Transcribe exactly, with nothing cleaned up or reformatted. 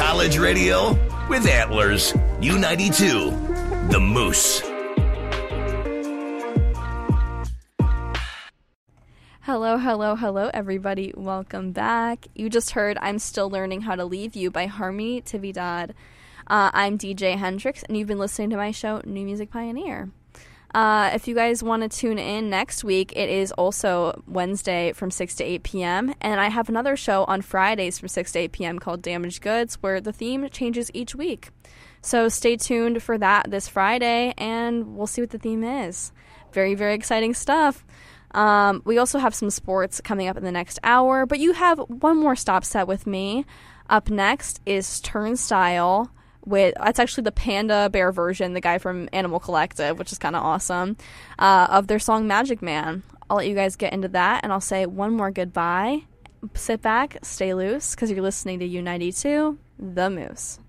College radio with Antlers. U ninety-two, The Moose. Hello, hello, hello, everybody. Welcome back. You just heard I'm Still Learning How to Leave You by Harmony Tividad. Uh, I'm D J Hendrix, and you've been listening to my show, New Music Pioneer. Uh, if you guys want to tune in next week, it is also Wednesday from six to eight p.m. And I have another show on Fridays from six to eight p.m. called Damaged Goods, where the theme changes each week. So stay tuned for that this Friday, and we'll see what the theme is. Very, very exciting stuff. Um, we also have some sports coming up in the next hour, but you have one more stop set with me. Up next is Turnstile. With it's actually the Panda Bear version, the guy from Animal Collective, which is kind of awesome, uh, of their song Magic Man. I'll let you guys get into that, and I'll say one more goodbye. Sit back, stay loose, because you're listening to U ninety-two, The Moose.